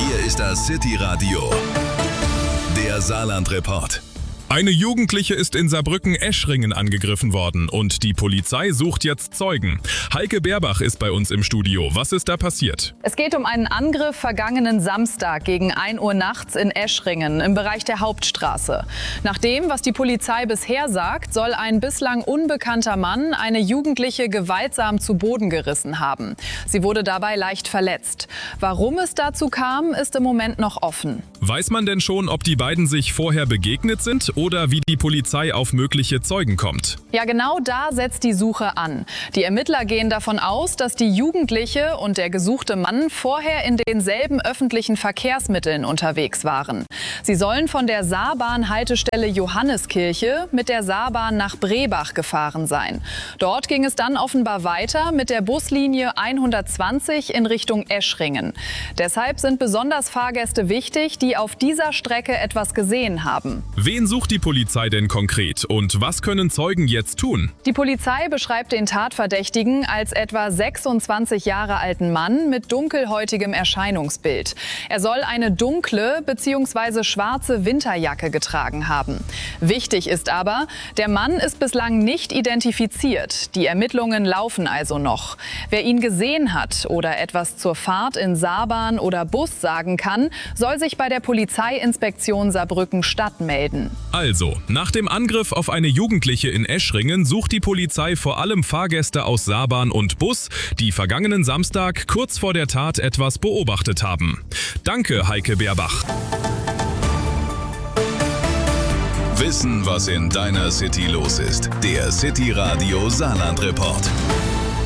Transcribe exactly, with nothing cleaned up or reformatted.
Hier ist das City Radio, der Saarland-Report. Eine Jugendliche ist in Saarbrücken-Eschringen angegriffen worden und die Polizei sucht jetzt Zeugen. Heike Berbach ist bei uns im Studio. Was ist da passiert? Es geht um einen Angriff vergangenen Samstag gegen ein Uhr nachts in Eschringen im Bereich der Hauptstraße. Nach dem, was die Polizei bisher sagt, soll ein bislang unbekannter Mann eine Jugendliche gewaltsam zu Boden gerissen haben. Sie wurde dabei leicht verletzt. Warum es dazu kam, ist im Moment noch offen. Weiß man denn schon, ob die beiden sich vorher begegnet sind oder wie die Polizei auf mögliche Zeugen kommt? Ja, genau da setzt die Suche an. Die Ermittler gehen davon aus, dass die Jugendliche und der gesuchte Mann vorher in denselben öffentlichen Verkehrsmitteln unterwegs waren. Sie sollen von der Saarbahn-Haltestelle Johanneskirche mit der Saarbahn nach Brebach gefahren sein. Dort ging es dann offenbar weiter mit der Buslinie hundertzwanzig in Richtung Eschringen. Deshalb sind besonders Fahrgäste wichtig, die auf dieser Strecke etwas gesehen haben. Wen sucht die Polizei denn konkret und was können Zeugen jetzt tun? Die Polizei beschreibt den Tatverdächtigen als etwa sechsundzwanzig Jahre alten Mann mit dunkelhäutigem Erscheinungsbild. Er soll eine dunkle bzw. schwarze Winterjacke getragen haben. Wichtig ist aber, der Mann ist bislang nicht identifiziert. Die Ermittlungen laufen also noch. Wer ihn gesehen hat oder etwas zur Fahrt in Saarbahn oder Bus sagen kann, soll sich bei der Polizeiinspektion Saarbrücken-Stadt melden. Also, nach dem Angriff auf eine Jugendliche in Eschringen sucht die Polizei vor allem Fahrgäste aus Saarbahn und Bus, die vergangenen Samstag kurz vor der Tat etwas beobachtet haben. Danke, Heike Berbach. Wissen, was in deiner City los ist. Der City Radio Saarland-Report.